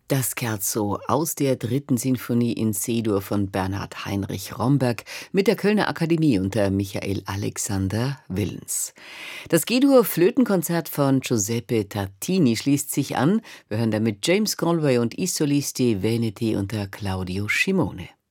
Das Scherzo aus der dritten Sinfonie in C-Dur von Bernhard Heinrich Romberg mit der Kölner Akademie unter Michael Alexander Willens. Das G-Dur-Flötenkonzert von Giuseppe Tartini schließt sich an. Wir hören damit James Galway und I solisti Veneti unter Claudio Scimone.